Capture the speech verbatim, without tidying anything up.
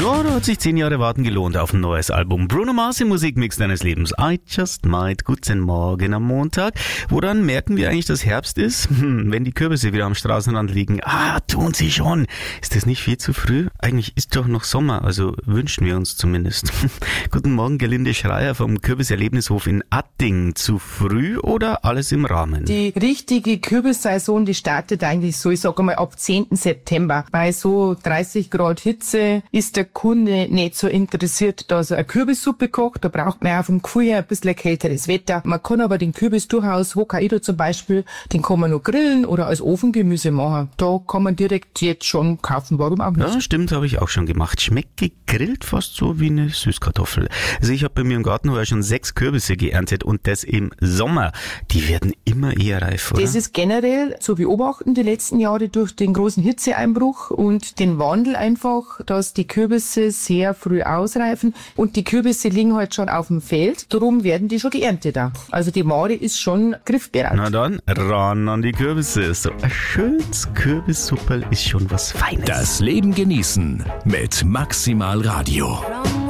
Ja, da hat sich zehn Jahre Warten gelohnt auf ein neues Album. Bruno Mars im Musikmix deines Lebens. I just might. Guten Morgen am Montag. Woran merken wir eigentlich, dass Herbst ist? Hm, wenn die Kürbisse wieder am Straßenrand liegen. Ah, tun sie schon. Ist das nicht viel zu früh? Eigentlich ist doch noch Sommer, also wünschen wir uns zumindest. Guten Morgen, Gerlinde Schreier vom Kürbiserlebnishof in Atting. Zu früh oder alles im Rahmen? Die richtige Kürbissaison, die startet eigentlich so, ich sage mal, ab zehnten September. Bei so dreißig Grad Hitze ist der Kunde nicht so interessiert, dass er eine Kürbissuppe kocht. Da braucht man auch vom Gefühl her ein bisschen kälteres Wetter. Man kann aber den Kürbis durchaus, Hokkaido zum Beispiel, den kann man noch grillen oder als Ofengemüse machen. Da kann man direkt jetzt schon kaufen, warum auch nicht. Ja, stimmt, habe ich auch schon gemacht. Schmeckt gegrillt fast so wie eine Süßkartoffel. Also ich habe bei mir im Garten heuer schon sechs Kürbisse geerntet und das im Sommer. Die werden immer eher reif, oder? Das ist generell zu beobachten die letzten Jahre durch den großen Hitzeeinbruch und den Wandel einfach, dass die Kürbisse sehr früh ausreifen und die Kürbisse liegen halt schon auf dem Feld, darum werden die schon geerntet da. Also die Ware ist schon griffbereit. Na dann, ran an die Kürbisse. So ein schönes Kürbissupperl ist schon was Feines. Das Leben genießen mit Maximal Radio.